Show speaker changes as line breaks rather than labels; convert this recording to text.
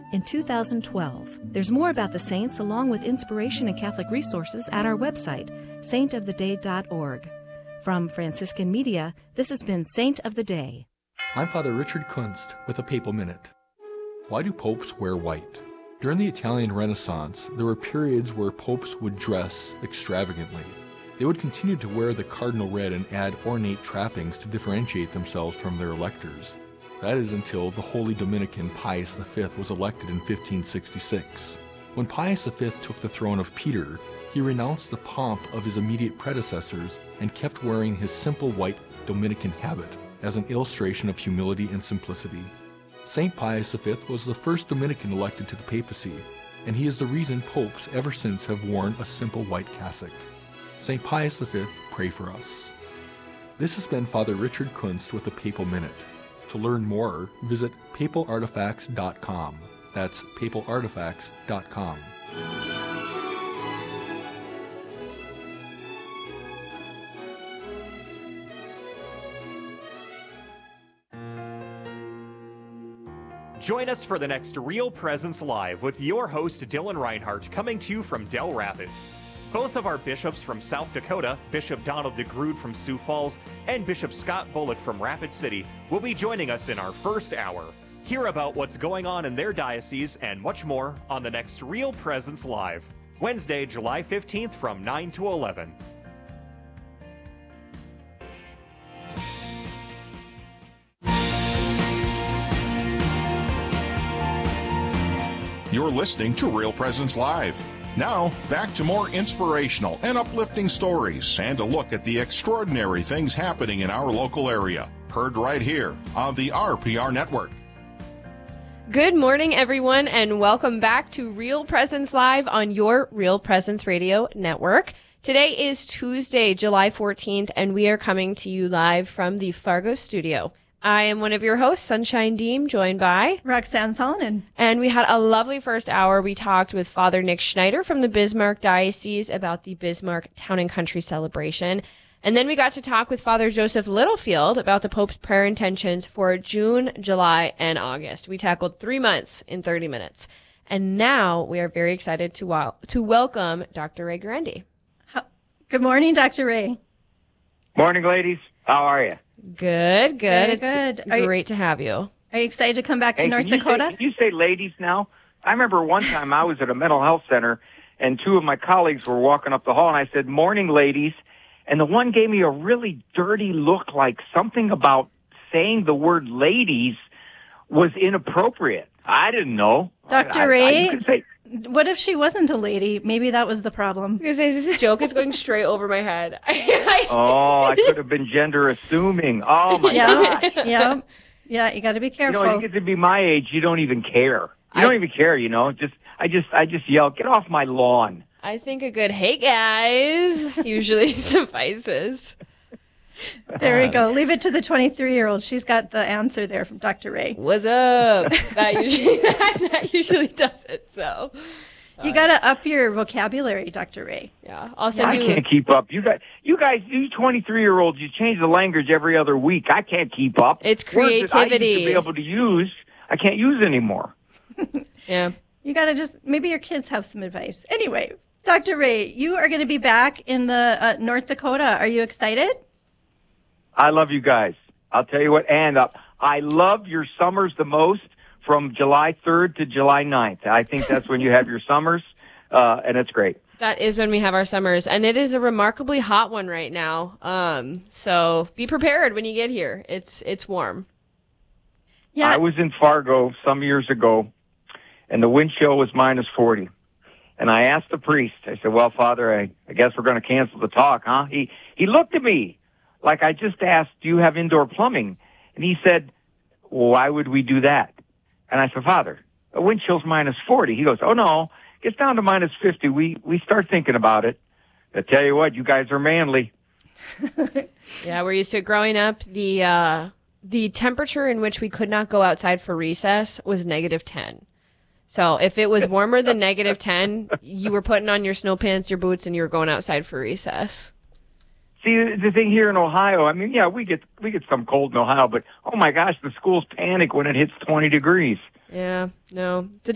in 2012. There's more about the saints along with inspiration and Catholic resources at our website, saintoftheday.org. From Franciscan Media, this has been Saint of the Day.
I'm Father Richard Kunst with a Papal Minute. Why do popes wear white? During the Italian Renaissance, there were periods where popes would dress extravagantly. They would continue to wear the cardinal red and add ornate trappings to differentiate themselves from their electors. That is until the Holy Dominican Pius V was elected in 1566. When Pius V took the throne of Peter, he renounced the pomp of his immediate predecessors and kept wearing his simple white Dominican habit as an illustration of humility and simplicity. St. Pius V was the first Dominican elected to the papacy, and he is the reason popes ever since have worn a simple white cassock. St. Pius V, pray for us. This has been Father Richard Kunst with the Papal Minute. To learn more, visit papalartifacts.com. That's papalartifacts.com.
Join us for the next Real Presence Live with your host, Dylan Reinhart, coming to you from Dell Rapids. Both of our bishops from South Dakota, Bishop Donald DeGrood from Sioux Falls, and Bishop Scott Bullock from Rapid City, will be joining us in our first hour. Hear about what's going on in their diocese and much more on the next Real Presence Live, Wednesday, July 15th from 9 to 11.
You're listening to Real Presence Live. Now, back to more inspirational and uplifting stories and a look at the extraordinary things happening in our local area. Heard right here on the RPR Network.
Good morning, everyone, and welcome back to Real Presence Live on your Real Presence Radio Network. Today is Tuesday, July 14th, and we are coming to you live from the Fargo studio. I am one of your hosts, Sunshine Deem, joined by
Roxanne Solonen.
And we had a lovely first hour. We talked with Father Nick Schneider from the Bismarck Diocese about the Bismarck Town and Country celebration. And then we got to talk with Father Joseph Littlefield about the Pope's prayer intentions for June, July, and August. We tackled 3 months in 30 minutes. And now we are very excited to welcome Dr. Ray Guarendi.
Good morning, Dr. Ray.
Morning, ladies. How are you?
Good.
Very
It's
good.
great to have you.
Are you excited to come back to North Dakota?
Can you say ladies now? I remember one time I was at a mental health center, and two of my colleagues were walking up the hall, and I said, "Morning, ladies." And the one gave me a really dirty look, like something about saying the word ladies was inappropriate. I didn't know.
Dr. Ray, what if she wasn't a lady? Maybe that was the problem.
Is this a joke? It's going straight over my head.
I could have been gender assuming. Oh, my God.
Yeah, you got to be careful.
You get to be my age, you don't even care. You don't even care, I just yell, "Get off my lawn."
I think a good "hey guys" usually suffices.
There we go. Leave it to the 23-year-old. She's got the answer there from Dr. Ray.
What's up? That usually does it. So
you got to up your vocabulary, Dr. Ray.
Yeah,
I can't keep up. You guys, you 23-year-olds, you change the language every other week. I can't keep up.
It's creativity.
Words that I used to be able to use, I can't use anymore.
Yeah.
You got to maybe your kids have some advice. Anyway, Dr. Ray, you are going to be back in the North Dakota. Are you excited?
I love you guys. I'll tell you what, and I love your summers the most from July 3rd to July 9th. I think that's when you have your summers, and it's great.
That is when we have our summers, and it is a remarkably hot one right now. So be prepared when you get here. It's warm.
Yeah.
I was in Fargo some years ago, and the wind chill was minus 40. And I asked the priest, I said, "Well, Father, I guess we're going to cancel the talk, huh?" He looked at me like I just asked, "Do you have indoor plumbing?" And he said, "Why would we do that?" And I said, "Father, the wind chill's minus 40. He goes, "Oh, no, it gets down to minus 50. We start thinking about it." I tell you what, you guys are manly.
Yeah, we're used to it. Growing up, the temperature in which we could not go outside for recess was -10. So if it was warmer than -10, you were putting on your snow pants, your boots, and you were going outside for recess.
See, the thing here in Ohio, I mean, yeah, we get some cold in Ohio, but oh my gosh, the schools panic when it hits 20 degrees.
Yeah, no, it's a